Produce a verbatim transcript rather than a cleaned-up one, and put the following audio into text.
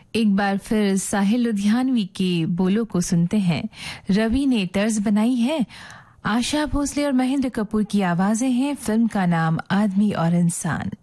एक बार फिर साहिल लुधियानवी के बोलों को सुनते हैं। रवि ने तर्ज बनाई है, आशा भोसले और महेंद्र कपूर की आवाजें हैं। फिल्म का नाम आदमी और इंसान।